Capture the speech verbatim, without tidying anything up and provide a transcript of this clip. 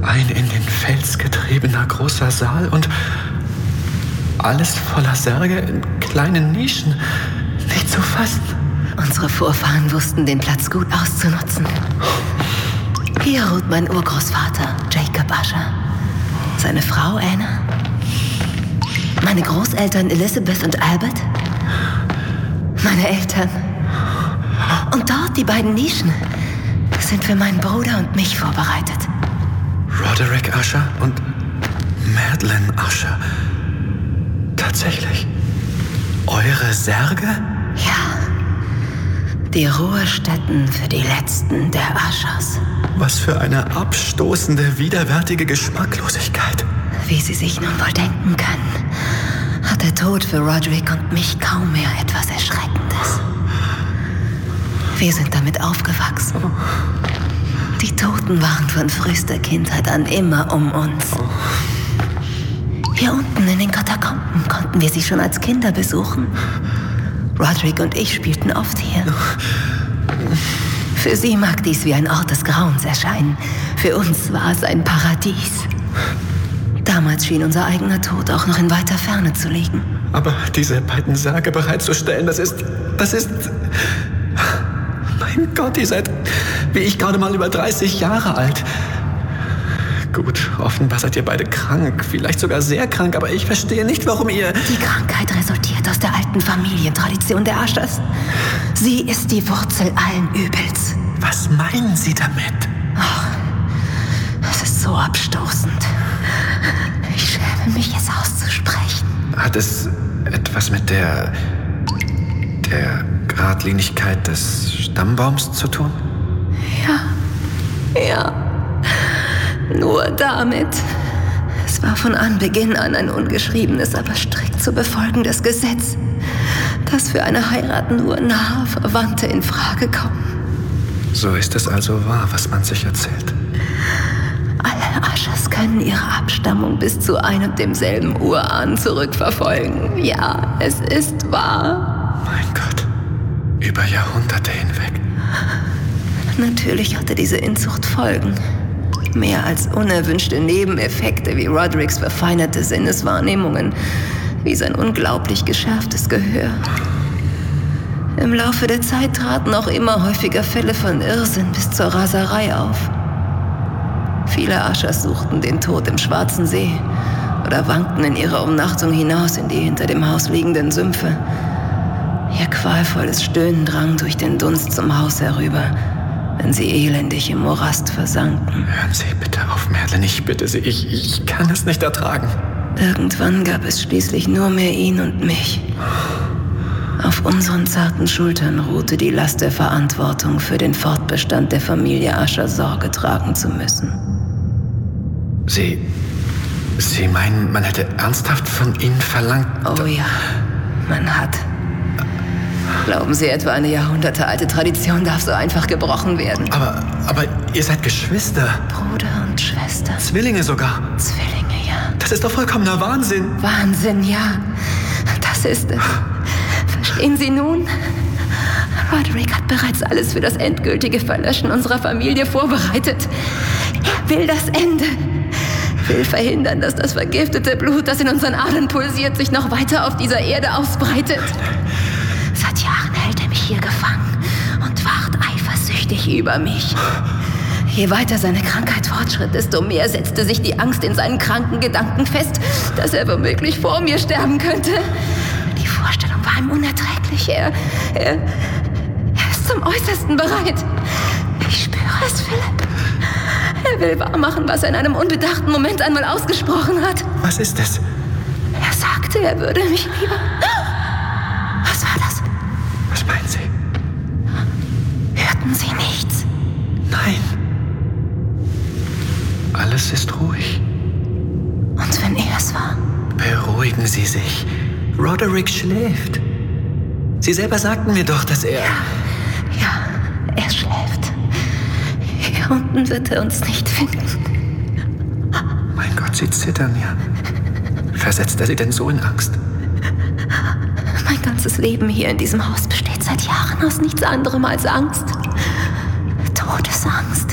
Ein in den Fels getriebener großer Saal und alles voller Särge in kleinen Nischen. Nicht zu fassen. Unsere Vorfahren wussten, den Platz gut auszunutzen. Hier ruht mein Urgroßvater, Jacob Usher. Seine Frau Anna. Meine Großeltern Elizabeth und Albert. Meine Eltern. Und dort die beiden Nischen sind für meinen Bruder und mich vorbereitet. Roderick Usher und Madeleine Usher. Tatsächlich. Eure Särge? Ja. Die Ruhestätten für die letzten der Ushers. Was für eine abstoßende, widerwärtige Geschmacklosigkeit. Wie Sie sich nun wohl denken können, hat der Tod für Roderick und mich kaum mehr etwas Erschreckendes. Wir sind damit aufgewachsen. Die Toten waren von frühester Kindheit an immer um uns. Hier unten in den Katakomben konnten wir sie schon als Kinder besuchen. Roderick und ich spielten oft hier. Für sie mag dies wie ein Ort des Grauens erscheinen. Für uns war es ein Paradies. Damals schien unser eigener Tod auch noch in weiter Ferne zu liegen. Aber diese beiden Särge bereitzustellen, das ist... das ist... Mein Gott, ihr seid, wie ich, gerade mal über dreißig Jahre alt. Gut, offenbar seid ihr beide krank, vielleicht sogar sehr krank, aber ich verstehe nicht, warum ihr... Die Krankheit resultiert aus der alten Familientradition der Ushers. Sie ist die Wurzel allen Übels. Was meinen Sie damit? Ach, es ist so abstoßend. Ich schäme mich, es auszusprechen. Hat es etwas mit der... der Geradlinigkeit des Stammbaums zu tun? Ja, ja. Nur damit. Es war von Anbeginn an ein ungeschriebenes, aber strikt zu befolgendes Gesetz, dass für eine Heirat nur nahe Verwandte in Frage kommen. So ist es also wahr, was man sich erzählt. Alle Ushers können ihre Abstammung bis zu einem und demselben Urahn zurückverfolgen. Ja, es ist wahr. Mein Gott, über Jahrhunderte hinweg. Natürlich hatte diese Inzucht Folgen. Mehr als unerwünschte Nebeneffekte wie Rodericks verfeinerte Sinneswahrnehmungen, wie sein unglaublich geschärftes Gehör. Im Laufe der Zeit traten auch immer häufiger Fälle von Irrsinn bis zur Raserei auf. Viele Ushers suchten den Tod im Schwarzen See oder wankten in ihrer Umnachtung hinaus in die hinter dem Haus liegenden Sümpfe. Ihr qualvolles Stöhnen drang durch den Dunst zum Haus herüber, wenn sie elendig im Morast versanken. Hören Sie bitte auf, Madeleine, ich bitte Sie, ich, ich kann es nicht ertragen. Irgendwann gab es schließlich nur mehr ihn und mich. Auf unseren zarten Schultern ruhte die Last der Verantwortung, für den Fortbestand der Familie Usher Sorge tragen zu müssen. Sie... Sie meinen, man hätte ernsthaft von Ihnen verlangt... Oh ja, man hat... Glauben Sie etwa, eine jahrhundertealte Tradition darf so einfach gebrochen werden? Aber, aber ihr seid Geschwister. Bruder und Schwester. Zwillinge sogar. Zwillinge, ja. Das ist doch vollkommener Wahnsinn. Wahnsinn, ja. Das ist es. Verstehen Sie nun? Roderick hat bereits alles für das endgültige Verlöschen unserer Familie vorbereitet. Er will das Ende. Will verhindern, dass das vergiftete Blut, das in unseren Adern pulsiert, sich noch weiter auf dieser Erde ausbreitet. Seit Jahren hält er mich hier gefangen und wacht eifersüchtig über mich. Je weiter seine Krankheit fortschritt, desto mehr setzte sich die Angst in seinen kranken Gedanken fest, dass er womöglich vor mir sterben könnte. Die Vorstellung war ihm unerträglich. Er, er, er ist zum Äußersten bereit. Ich spüre es, Philipp. Er will wahrmachen, was er in einem unbedachten Moment einmal ausgesprochen hat. Was ist es? Er sagte, er würde mich lieber... Was war das? Was meinen Sie? Hörten Sie nichts? Nein. Alles ist ruhig. Und wenn er es war? Beruhigen Sie sich. Roderick schläft. Sie selber sagten mir doch, dass er... Ja, ja, er schläft. Hier unten wird er uns nicht finden. Mein Gott, Sie zittern ja. Versetzt er Sie denn so in Angst? Mein ganzes Leben hier in diesem Haus besteht seit Jahren aus nichts anderem als Angst. Todesangst.